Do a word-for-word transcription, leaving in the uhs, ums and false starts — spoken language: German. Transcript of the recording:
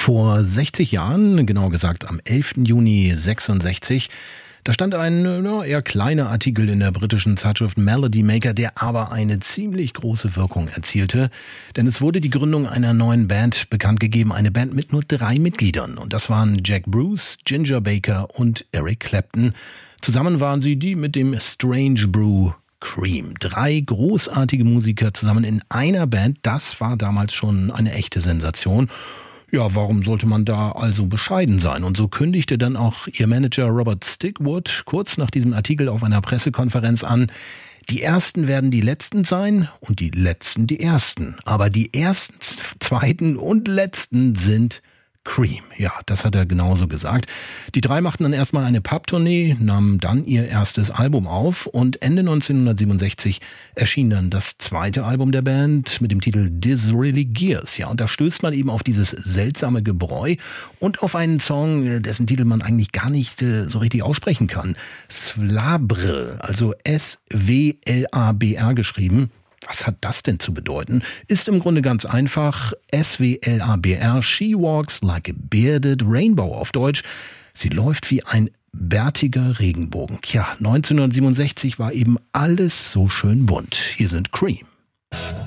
Vor sechzig Jahren, genauer gesagt am elften Juni sechsundsechzig, da stand ein na, eher kleiner Artikel in der britischen Zeitschrift Melody Maker, der aber eine ziemlich große Wirkung erzielte. Denn es wurde die Gründung einer neuen Band bekannt gegeben, eine Band mit nur drei Mitgliedern. Und das waren Jack Bruce, Ginger Baker und Eric Clapton. Zusammen waren sie die mit dem Strange Brew Cream. Drei großartige Musiker zusammen in einer Band, das war damals schon eine echte Sensation. Ja, warum sollte man da also bescheiden sein? Und so kündigte dann auch ihr Manager Robert Stigwood kurz nach diesem Artikel auf einer Pressekonferenz an: Die Ersten werden die Letzten sein und die Letzten die Ersten. Aber die Ersten, Zweiten und Letzten sind Cream. Ja, das hat er genauso gesagt. Die drei machten dann erstmal eine Pub-Tournee, nahmen dann ihr erstes Album auf und Ende neunzehnhundertsiebenundsechzig erschien dann das zweite Album der Band mit dem Titel Disraeli Gears. Ja, und da stößt man eben auf dieses seltsame Gebräu und auf einen Song, dessen Titel man eigentlich gar nicht äh, so richtig aussprechen kann. Svlabre, also S W L A B R geschrieben. Was hat das denn zu bedeuten? Ist im Grunde ganz einfach. S W L A B R, She Walks Like a Bearded Rainbow auf Deutsch. Sie läuft wie ein bärtiger Regenbogen. Tja, neunzehnhundertsiebenundsechzig war eben alles so schön bunt. Hier sind Cream.